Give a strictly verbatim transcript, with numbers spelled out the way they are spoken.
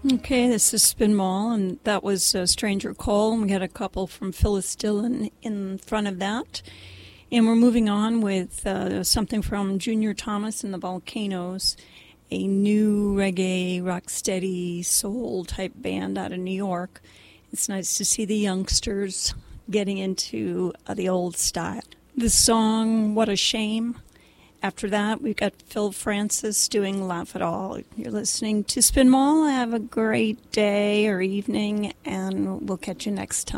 Okay, this is Spin Mall, and that was uh, Stranger Cole, and we had a couple from Phyllis Dillon in front of that. And we're moving on with uh, something from Junior Thomas and the Volcanoes, a new reggae, rocksteady, soul-type band out of New York. It's nice to see the youngsters getting into uh, the old style. The song, What a Shame. After that, we've got Phil Francis doing Laugh It All. You're listening to Spin Mall. Have a great day or evening, and we'll catch you next time.